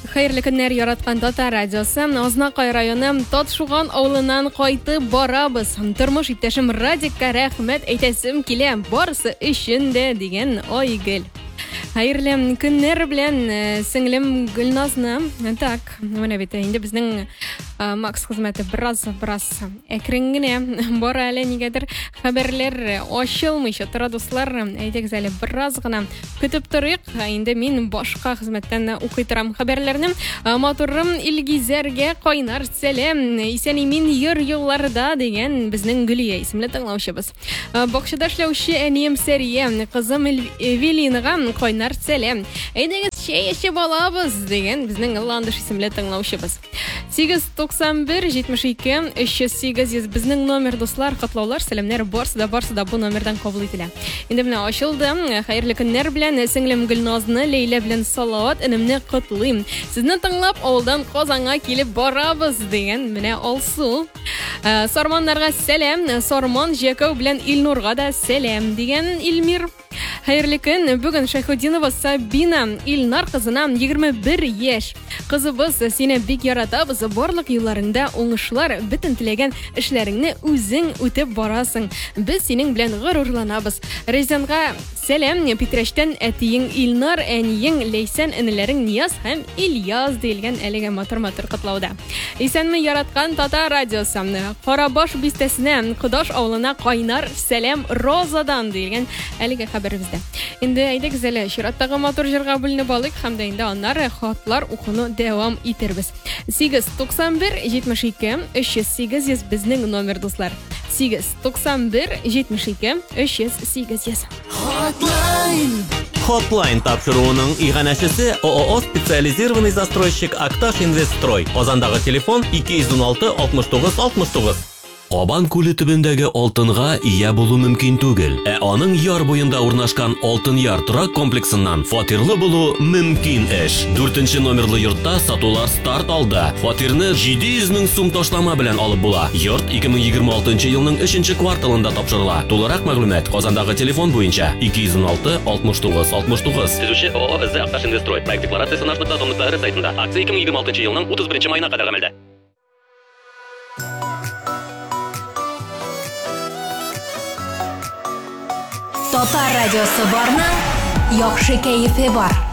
Хәерле көннәр яраткан Татар радиосы. Азнакай районы Татшуган авылыннан кайтып барабыз. Тормыш иптәшем Радикка рәхмәт әйтәсем килә. Барысы өчен дә дигән Айгөл. Хәерле көннәр белән сеңлем Гөлназны. Так, менә бит инде безнең Макс хезмәте бераз әкрен генә бара әле нигәдер хәбәрләр ачылмыйча тора дуслар. Әйтегез әле бераз гына көтеп торыйк. Инде мин башка хезмәттән укый торам хәбәрләрне. Матурым Илгизәргә кайнар сәлам. Исән мин юлларда дигән безнең Гөлия исемле тыңлаучыбыз. Бакчада эшләүче әнием Сәрия, кызым Эвелинага кайнар сәлам. Әйдәгез чәй эчеп алабыз дигән безнең Ландыш исемле тыңлаучыбыз. 892-72-308 безнең номер дуслар, котлаулар, сәламнәр барсы да бу номердан кабул ителә. Инде менә ачылды. Хәерле көннәр белән сеңлем Гөлназны, Ләйлә белән Салават энемне котлыйм. Сезне тыңлап авылдан Казанга килеп барабыз дигән менә Алсу. Сарманнарга сәлам, Сарман Җәкәү белән Илнурга да сәлам дигән Илмир. Хәерле көн. Бүген Шәйхетдинова Сабина Илнар кызына 21 яшь. Кызыбыз, сине бик яратабыз. Барлык юлларында уңышлар, бөтен теләгән эшләреңне үзең үтеп барасың. Без синең белән горурланабыз. Резанга сәлам, Петрәштән әтиең Илнар, әниең Ләйсән, энеләрең Нияз һәм Ильяс дигән әлегә матур котлауда. Исәнме яраткан Татар радиосы. Карабаш бистәсенә, Кодаш авылына кайнар сәлам Розадан дигән әлегә хәбәребездә. Инде әйдәгез әле чираттагы матур җырга бүленеп алыйк һәм дә инде аннары хатлар укуны дәвам итербез. 891-72-308 безнең номер дуслар. 891-72-308. Hotline тапшыруының иганәчесе ООО специализированный застройщик Акташ Инвестстрой. Казандагы телефон 216 69 69. Кабан күле төбендәге алтынга ия булу мөмкин түгел. Аның яр буенда урнашкан Алтын яр торак комплексыннан фатирлы булу мөмкин эш. 4-нче номерлы йортта сатулар старт алды. Фатирны 700 мең сум ташлама белән алып була. Йорт 2026 елның 3-нче кварталында тапшырыла. Тулырак мәгълүмат Казандагы телефон буенча 216 69 69. Төзүче ООО Акташ Инвестстрой. Проект декларациясе нашта.р сайтында. Акция 2026 елның 31 майына кадәр гамәлдә. Татар радиосы барның яхшы кәефе бар.